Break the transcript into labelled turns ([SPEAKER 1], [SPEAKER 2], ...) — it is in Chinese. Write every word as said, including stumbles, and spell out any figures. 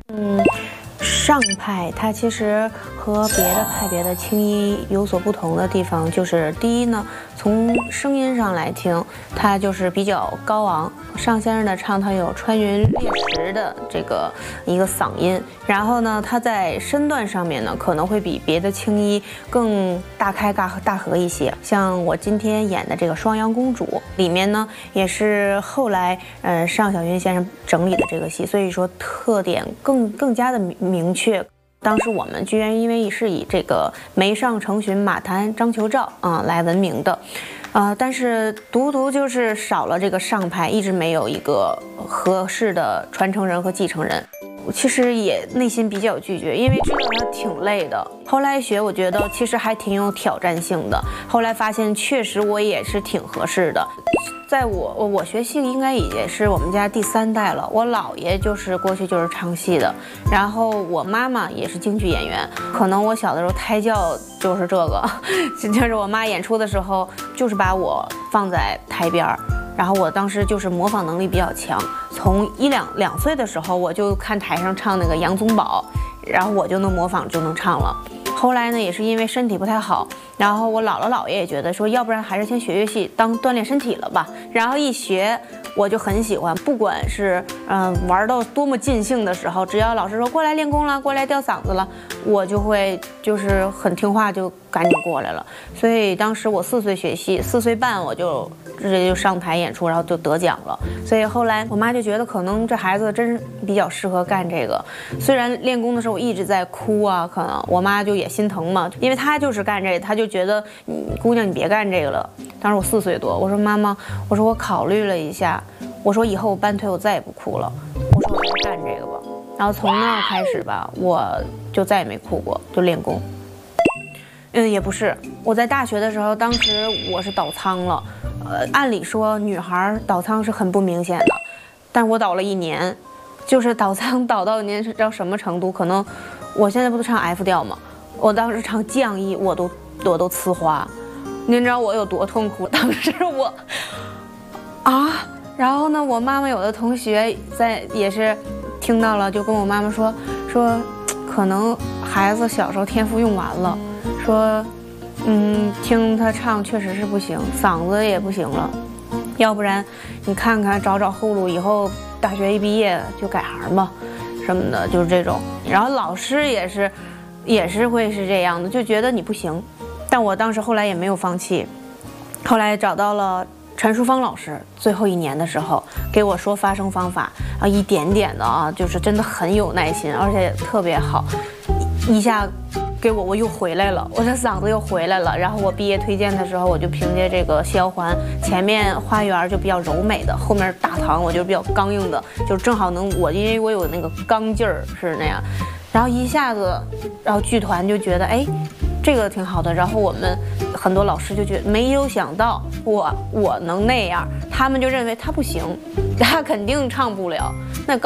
[SPEAKER 1] 嗯，上派它其实和别的派别的青衣有所不同的地方，就是第一呢，从声音上来听，它就是比较高昂。尚先生的唱，他有穿云裂石的这个一个嗓音，然后呢，他在身段上面呢，可能会比别的青衣更大开大大合一些。像我今天演的这个《双阳公主》里面呢，也是后来呃尚小云先生整理的这个戏，所以说特点更更加的明确。当时我们剧院因为是以这个梅上成群、马谈、张求照啊、呃、来闻名的，呃，但是独独就是少了这个上派，一直没有一个合适的传承人和继承人。其实也内心比较拒绝，因为知道它挺累的。后来学，我觉得其实还挺有挑战性的。后来发现，确实我也是挺合适的。在我我学戏应该也是我们家第三代了。我姥爷就是过去就是唱戏的，然后我妈妈也是京剧演员。可能我小的时候胎教就是这个，就是我妈演出的时候就是把我放在台边儿。然后我当时就是模仿能力比较强，从一两两岁的时候我就看台上唱那个杨宗保，然后我就能模仿就能唱了。后来呢，也是因为身体不太好，然后我姥姥姥爷也觉得说，要不然还是先学乐器当锻炼身体了吧。然后一学我就很喜欢，不管是嗯、呃、玩到多么尽兴的时候，只要老师说过来练功了，过来吊嗓子了，我就会就是很听话，就赶紧过来了。所以当时我四岁学戏，四岁半我就直接就上台演出，然后就得奖了。所以后来我妈就觉得可能这孩子真是比较适合干这个。虽然练功的时候我一直在哭啊，可能我妈就也心疼嘛，因为她就是干这个，她就觉得嗯姑娘你别干这个了。当时我四岁多，我说妈妈，我说我考虑了一下，我说以后我半退我再也不哭了，我说我就干这个吧。然后从那儿开始吧，我就再也没哭过，就练功。嗯，也不是，我在大学的时候，当时我是倒仓了。呃，按理说女孩倒仓是很不明显的，但我倒了一年，就是倒仓倒到您知道什么程度？可能我现在不都唱 F 调吗？我当时唱降 E， 我都我都呲花。您知道我有多痛苦？当时我啊，然后呢，我妈妈有的同学在也是听到了，就跟我妈妈说说，可能孩子小时候天赋用完了，说。嗯，听他唱确实是不行，嗓子也不行了，要不然你看看找找后路，以后大学一毕业就改行吧，什么的，就是这种。然后老师也是，也是会是这样的，就觉得你不行。但我当时后来也没有放弃，后来找到了陈淑芳老师，最后一年的时候给我说发声方法，啊，一点点的啊，就是真的很有耐心，而且特别好，一下。给我我又回来了，我的嗓子又回来了。然后我毕业推荐的时候，我就凭借这个《谢腰环》，前面花园就比较柔美的，后面大堂我就比较刚硬的，就正好能我因为我有那个刚劲儿是那样，然后一下子，然后剧团就觉得哎，这个挺好的。然后我们很多老师就觉得没有想到我我能那样，他们就认为他不行，他肯定唱不了。那